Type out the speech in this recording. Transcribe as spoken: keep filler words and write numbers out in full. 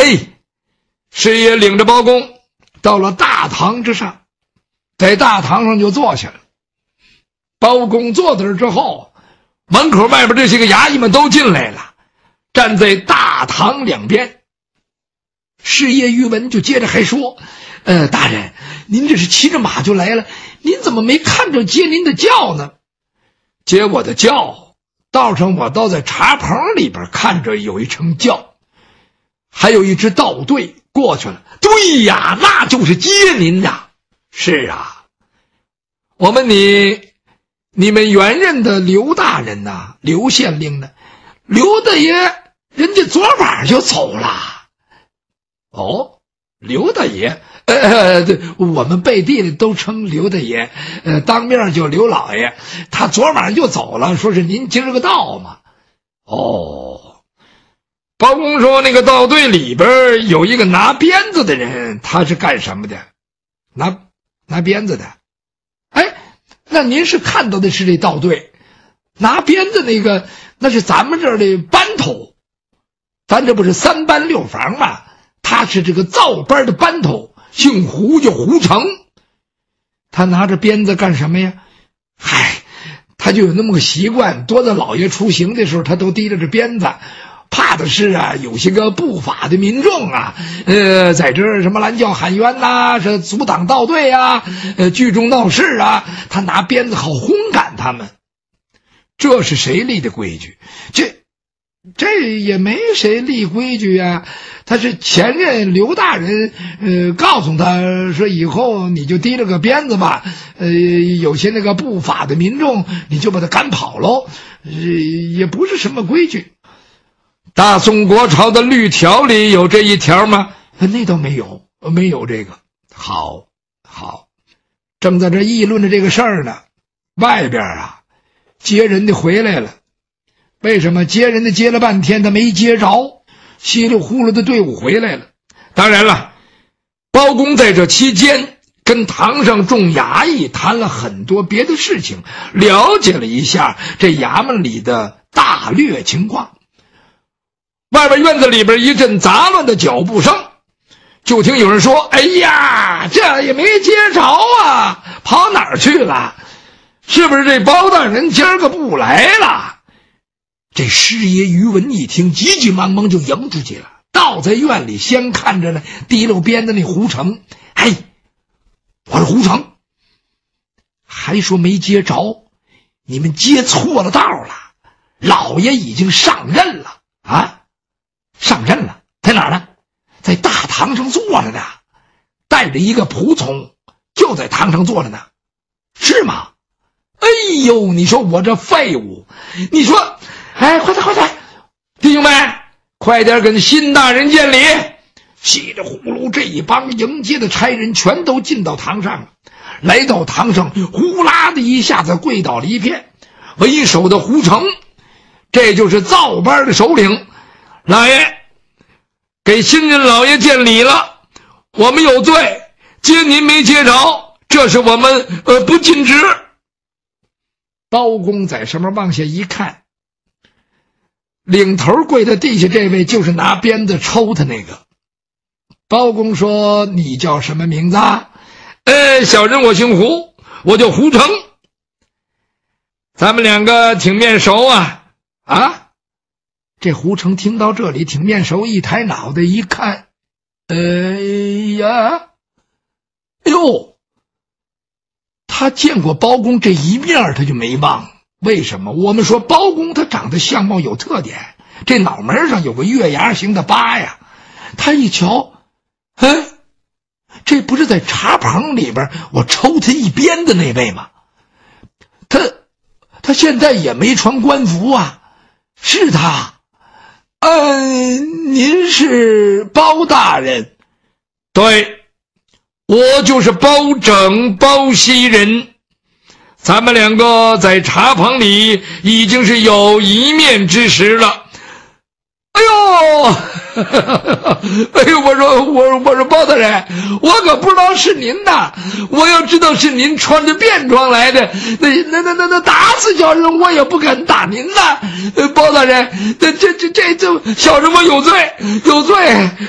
嘿，师爷领着包公到了大堂之上，在大堂上就坐下了。包公坐在这之后，门口外边这些个衙役们都进来了，站在大堂两边。师爷于文就接着还说，呃，大人，您这是骑着马就来了，您怎么没看着接您的轿呢？接我的轿，道上我倒在茶棚里边看着有一乘轿，还有一支道队过去了。对呀，那就是接您呀。是啊，我问你，你们原任的刘大人呐、啊，刘县令呢？刘大爷人家昨晚就走了。哦，刘大爷，呃，对，我们背地里都称刘大爷，呃，当面就刘老爷。他昨晚就走了，说是您接了个道嘛。哦，包公说那个道队里边有一个拿鞭子的人，他是干什么的？拿拿鞭子的。哎，那您是看到的是这道队拿鞭子那个，那是咱们这儿的班头，咱这不是三班六房吗？他是这个造班的班头，姓胡，叫胡成。他拿着鞭子干什么呀？嗨，他就有那么个习惯，多大老爷出行的时候他都提着这鞭子，怕的是啊有些个不法的民众啊，呃，在这儿什么拦轿喊冤呐、啊，是阻挡道队啊，呃，聚众闹事啊，他拿鞭子好轰赶他们。这是谁立的规矩？这这也没谁立规矩啊，他是前任刘大人呃告诉他说，以后你就提了个鞭子吧，呃有些那个不法的民众你就把他赶跑喽，呃也不是什么规矩。大宋国朝的律条里有这一条吗？那倒没有，没有这个。好好，正在这议论着这个事儿呢，外边啊接人的回来了。为什么接人的接了半天他没接着？稀里糊涂的队伍回来了。当然了，包公在这期间跟堂上众衙役谈了很多别的事情，了解了一下这衙门里的大略情况。外边院子里边一阵杂乱的脚步声，就听有人说，哎呀，这也没接着啊，跑哪儿去了？是不是这包大人今儿个不来了？这师爷于文一听，急急忙忙就迎出去了，倒在院里先看着呢提溜鞭的那胡成。哎，我是胡成，还说没接着，你们接错了道了，老爷已经上任了啊！上任了，在哪儿呢？在大堂上坐着呢，带着一个仆从，就在堂上坐着呢。是吗？哎呦，你说我这废物，你说，哎，快点快点，弟兄们，快点跟新大人见礼。稀里呼噜，这一帮迎接的差人全都进到堂上了，来到堂上，呼啦的一下子跪倒了一片。为首的胡成，这就是造班的首领，老爷给新任老爷见礼了，我们有罪，接您没接着，这是我们呃不尽职。包公在上面往下一看，领头跪在地下这位就是拿鞭子抽他那个。包公说，你叫什么名字啊？呃，小人我姓胡，我叫胡成。咱们两个挺面熟啊。啊，这胡成听到这里挺面熟，一抬脑袋一看，哎呀，哎呦，他见过包公这一面他就没忘。为什么？我们说包公他长得相貌有特点，这脑门上有个月牙形的疤呀。他一瞧，哎，这不是在茶棚里边我抽他一鞭的那位吗？他他现在也没穿官服啊。是他。嗯，您是包大人？对，我就是包拯，包西人。咱们两个在茶棚里已经是有一面之实了。哎呦，哎呦，我说我我说包大人，我可不知道是您呐！我要知道是您穿着便装来的，那那那那那打死小人我也不敢打您呐！包大人，这这这这这小人我有罪，有罪！